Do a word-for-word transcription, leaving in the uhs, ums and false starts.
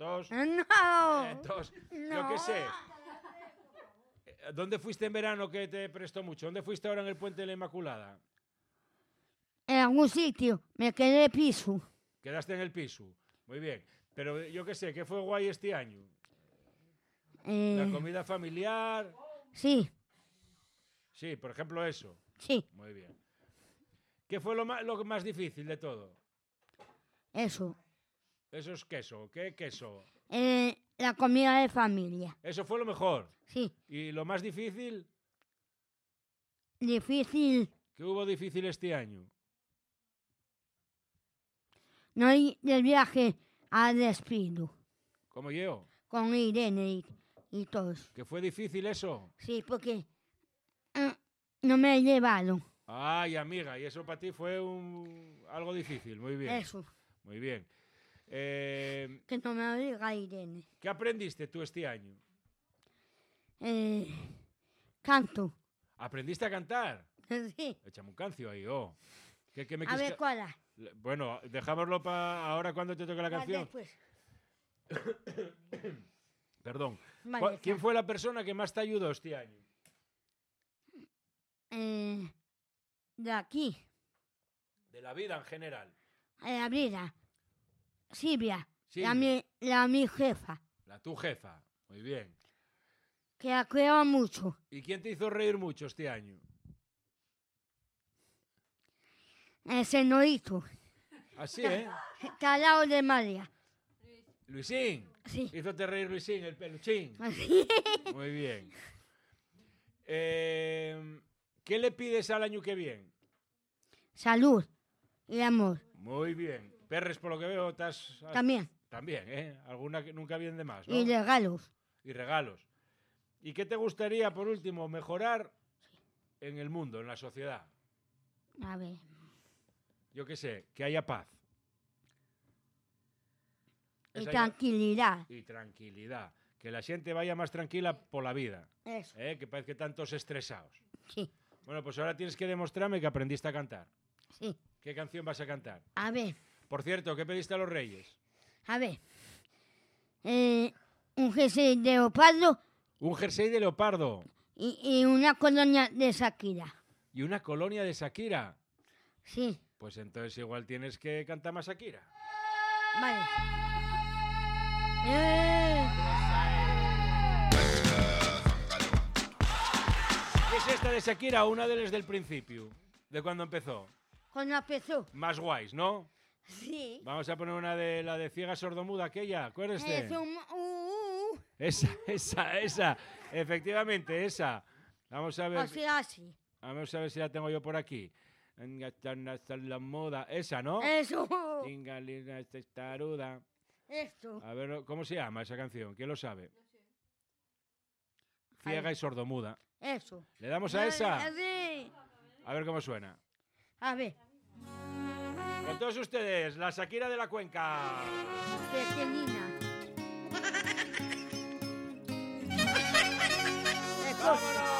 tos. No. Eh, tos. No. Yo qué sé. ¿Dónde fuiste en verano que te prestó mucho? ¿Dónde fuiste ahora en el Puente de la Inmaculada? En algún sitio me quedé piso. Quedaste en el piso. Muy bien. Pero yo qué sé, ¿qué fue guay este año? Eh, La comida familiar. sí, Sí, por ejemplo eso. sí, Muy bien. ¿Qué fue lo más, lo más difícil de todo? eso. Eso es queso. ¿Qué queso? Eh, la comida de familia. Eso fue lo mejor. Sí, ¿Y lo más difícil? difícil. ¿Qué hubo difícil este año? No ir del viaje al despido ¿Cómo yo? con Irene y, y todos. ¿Que fue difícil eso? Sí, porque eh, no me he llevado. Ay, amiga, y eso para ti fue un... algo difícil. Muy bien. Eso, Muy bien. Eh, que no me obliga Irene. ¿Qué aprendiste tú este año? Eh, canto. ¿Aprendiste a cantar? Sí. Échame un cancio ahí, oh. ¿Qué, qué me A quis ver ca- cuál es. Bueno, dejámoslo para ahora cuando te toque la ¿Cuál canción. después? Perdón. Vale, ¿Cuál- ¿Quién está. fue la persona que más te ayudó este año? Eh, de aquí, De la vida en general. a la vida. Silvia, Silvia. La, mi, la mi jefa, La tu jefa. Muy bien. que la cuidaba mucho. ¿Y quién te hizo reír mucho este año? Ese noito, Así, ¿eh? que al lado de María. Luisín. Sí. Hízote reír Luisín, el peluchín. Así. Muy bien. Eh, ¿Qué le pides al año que viene? Salud y amor. Muy bien. Perres, por lo que veo, estás... También. También, ¿eh? Alguna que nunca viene de más, ¿no? Y regalos. Y regalos. ¿Y qué te gustaría, por último, mejorar en el mundo, en la sociedad? A ver. Yo qué sé, que haya paz. Y Esa ya- tranquilidad. Y tranquilidad. Que la gente vaya más tranquila por la vida. Eso. ¿eh? Que parece que tantos estresados. Sí, Bueno, pues ahora tienes que demostrarme que aprendiste a cantar. sí. ¿Qué canción vas a cantar? A ver, Por cierto, ¿qué pediste a los reyes? a ver. Eh, un jersey de leopardo Un jersey de leopardo y, y una colonia de Shakira. y una colonia de Shakira. Sí, Pues entonces igual tienes que cantar más Shakira. vale. Eh, ¿Qué es esta de Shakira o una de las del principio? De cuando empezó. cuando empezó. Más guays, ¿no? Sí. Vamos a poner una de la de ciega sordomuda, aquella, acuérdese. Es un... uh, uh, Esa, esa, esa. Efectivamente, esa. Vamos a ver. así, así. Vamos a ver si la tengo yo por aquí. La moda. Esa, ¿no? Eso. Ingalina, esta estaruda. Esto. A ver, ¿cómo se llama esa canción? ¿Quién lo sabe? Ciega y sordomuda. Eso. ¿Le damos a esa? Sí. A ver cómo suena. A ver. Con todos ustedes, la Shakira de la Cuenca. Pequeñina. Escucha. ¡Vámonos!